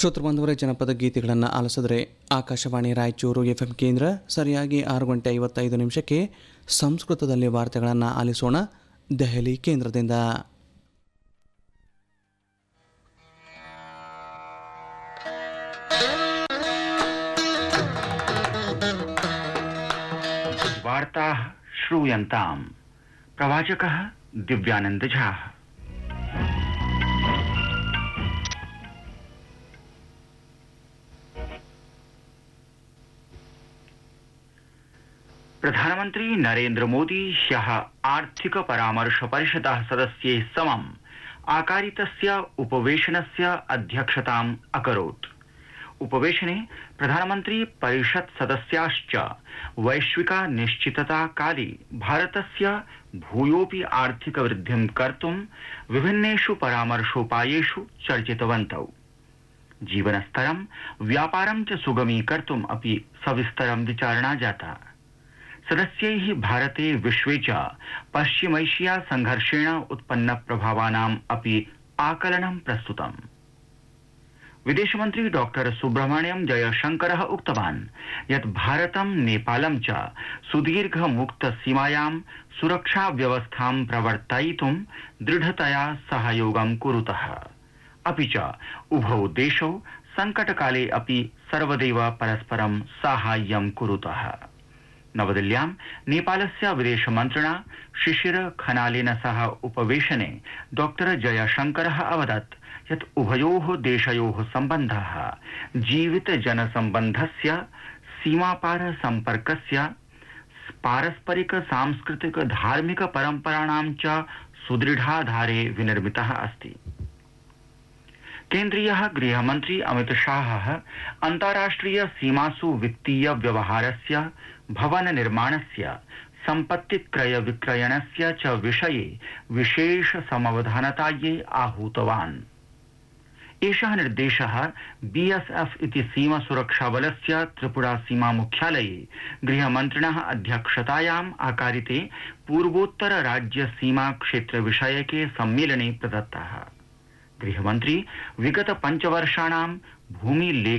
ಶ್ರೋತೃ ಬಂಧುವರೇ, ಜನಪದ ಗೀತೆಗಳನ್ನು ಆಲಿಸಿದ್ರೆ ಆಕಾಶವಾಣಿ ರಾಯಚೂರು ಎಫ್ಎಂ ಕೇಂದ್ರ ಸರಿಯಾಗಿ 6:55 ಸಂಸ್ಕೃತದಲ್ಲಿ ವಾರ್ತೆಗಳನ್ನು ಆಲಿಸೋಣ. ದೆಹಲಿ ಕೇಂದ್ರದಿಂದ वार्ताः श्रूयन्ताम्. प्रवाचकः दिव्यानंद झा. प्रधानमन्त्री नरेन्द्र मोदी ह्यः आर्थिक परामर्श परिषदः सदस्यैः समम् आकारितस्य उपवेशनस्य अध्यक्षताम् अकरोत्. उपवेशने प्रधानमन्त्री परिषत् सदस्याश्च वैश्विका निश्चितता काले भारतस्य भूयोपि आर्थिक वृद्धिं कर्तुं विभिन्नेषु परामर्शोपायेषु चर्चितवन्तौ. जीवनस्तरं व्यापारं च सुगमीकर्तुम् अपि सविस्तरं विचारणा जाता. सदस्यैः भारते विश्वे च पश्चिमैशिया संघर्षेण उत्पन्न प्रभावानाम् अपि आकलनं प्रस्तुतम्. विदेशमन्त्री डॉक्टर सुब्रह्मण्यम जयशंकरः उक्तवान् यत् भारतं नेपालं च सुदीर्घ मुक्त सीमायां सुरक्षा व्यवस्थां प्रवर्तयितुं दृढतया सहयोगं कुरुतः. अपि च उभौ देशौ संकटकाले अपि सर्वदैव परस्परं साहाय्यं कुरुतः. नवदिल्ल्यां नेपालस्य विदेशमन्त्रिणा शिशिर खनालेन सह उपवेशने डॉक्टर जयशंकरः अवदत् यत् उभयोः देशयोः सम्बन्धः जीवित जनसम्बन्धस्य सीमापार सम्पर्कस्य पारस्परिक सांस्कृतिक धार्मिक परम्पराणां च सुदृढाधारे विनिर्मितः अस्ति. केन्द्रीयः गृहमन्त्री अमित शाहः अन्ताराष्ट्रिय सीमासु वित्तीय व्यवहारस्य भवन निर्माणस्य सम्पत्ति क्रय विक्रयणस्य च विषये विशेष समवधानतायै आहूतवान्. एषः निर्देशः बीएसएफ इति सीमा सुरक्षा बलस्य त्रिपुरा सीमा मुख्यालये गृहमन्त्रिणः अध्यक्षतायाम् आकारिते पूर्वोत्तर राज्य सीमा क्षेत्र विषयके सम्मेलने प्रदत्तः. गृहमन्त्री विगत 5 वर्षाणां भूमि